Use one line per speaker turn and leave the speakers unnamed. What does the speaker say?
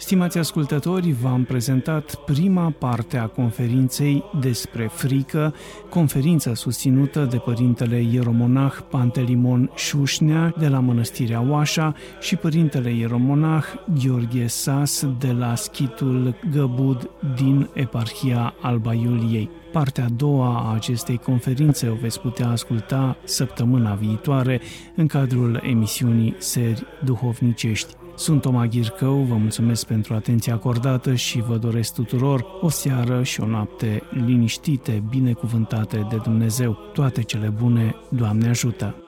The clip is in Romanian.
Stimați ascultători, v-am prezentat prima parte a conferinței despre frică, conferința susținută de părintele ieromonah Pantelimon Șușnea de la Mănăstirea Oașa și părintele ieromonah Gheorghe Sas de la Schitul Găbud din eparhia Alba Iuliei. Partea a doua a acestei conferințe o veți putea asculta săptămâna viitoare în cadrul emisiunii Seri Duhovnicești. Sunt Toma Ghircău, vă mulțumesc pentru atenția acordată și vă doresc tuturor o seară și o noapte liniștite, binecuvântate de Dumnezeu. Toate cele bune, Doamne ajută!